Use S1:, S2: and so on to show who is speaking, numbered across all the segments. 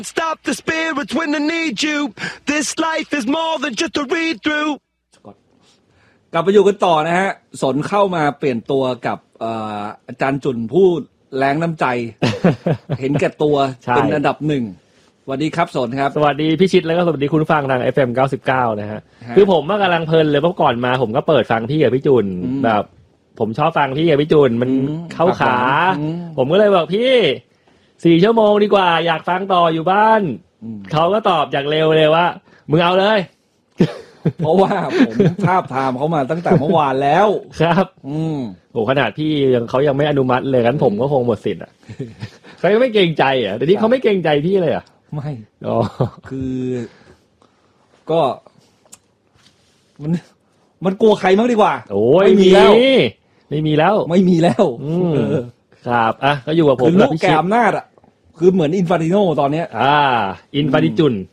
S1: Stop the spirits when they need you. This life is more than just a read through.
S2: กลับไปอยู่กันต่อนะฮะสนเข้ามาเปลี่ยนตัวกับอาจารย์จุนผู้แรงน้ำใจ เห็นแก่ตัวเป็นอันดับหนึ่งสวัสดีครับสนครับ
S3: สวัสดีพี่ชิดแล้วก็สวัสดีคุณฟังทาง FM 99นะฮะคือผมกำลังเพลินเลยเพราะก่อนมาผมก็เปิดฟังพี่กับพี่จุนแบบผมชอบฟังพี่กับพี่จุนมันเข้าขาผมก็เลยบอกพี่4 ชั่วโมงดีกว่าอยากฟังต่ออยู่บ้านเขาก็ตอบอย่างเร็วเลยว่ามึงเอาเลย
S2: เพราะว่าผมทาบทามเขามาตั้งแต่เมื่อวานแล้ว
S3: ครับโอ้ขนาดพี่เขายังไม่อนุมัติเลยงั้นผมก็คงหมดสิทธิ์อ่ะเขาไม่เกรงใจอ่ะแต่นี่เขาไม่เกรงใจพี่เลยอ่ะ
S2: ไม่คือก็มันกลัวใครมั้งดีกว่า
S3: โอ้ยไม่มีแล้วครับอ่ะก็อยู่กับผม
S2: คือลูกแกมนาดอ่ะคือเหมือนอินฟาติโนตอนเนี้ย
S3: อินฟาติจุน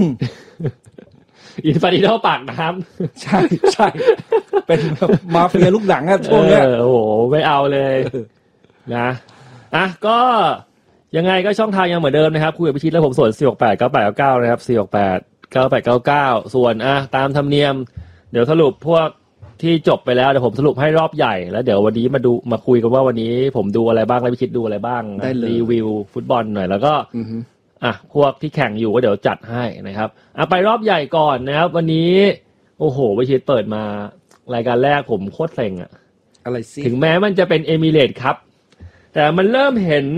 S3: อินฟาติโนปากน้
S2: ำใช่เป็นมาเฟียลูกหนังอะช่วงเนี้ย
S3: โอ้โหไม่เอาเลยนะอ่ะก็ยังไงก็ช่องทางยังเหมือนเดิมนะครับคุยกับพิชิตและผมส่วน4689899นะครับ4689899ส่วนตามธรรมเนียมเดี๋ยวสรุปพวกที่จบไปแล้วเดี๋ยวผมสรุปให้รอบใหญ่แล้วเดี๋ยววันนี้มาคุยกันว่าวันนี้ผมดูอะไรบ้างแล้วพิชิตดูอะไรบ้างรีวิวฟุตบอลหน่อยแล้วก็พวกที่แข่งอยู่ก็เดี๋ยวจัดให้นะครับไปรอบใหญ่ก่อนนะครับวันนี้โอ้โหพิชิตเปิดมารายการแรกผมโคตรเซ็งอะ
S2: อะไรสิ
S3: ถึงแม้มันจะเป็นเอมิเรตส์ครับแต่มันเริ่มเห็น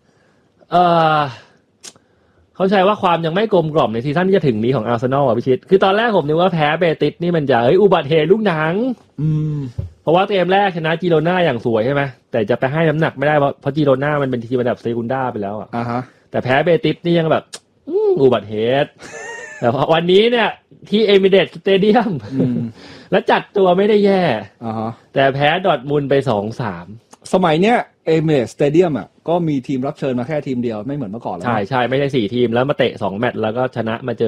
S3: เขาใช้ว่าความยังไม่กลมกล่อมในซีซั่นที่จะถึงนี้ของอาร์เซนอลอ่ะพิชิตคือตอนแรกผมนึกว่าแพ้เบติสนี่มันจะอุบัติเหตุลูกหนังเพราะว่าเกมแรกชนะจิโรน่าอย่างสวยใช่ไหมแต่จะไปให้น้ำหนักไม่ได้เพราะจิโรน่ามันเป็นทีมระดับเซกุนด้าไปแล้วอ่ะแต่แพ้เบติสนี่ยังแบบอุบัติเหตุแต่วันนี้เนี่ยที่เอมิเรตส์สเตเดียมแล้วจัดตัวไม่ได้แย่แต่แพ้ดอร์ทมุนด์ไป 2-3
S2: สมัยเนี้ยเอมิเรตส์สเตเดียมอ่ะก็มีทีมรับเชิญมาแค่ทีมเดียวไม่เหมือนเมื่อก่อนแล้ว
S3: ใช่ไม่ใช่4 ทีมแล้วมาเตะ2 แมตช์แล้วก็ชนะมาเจ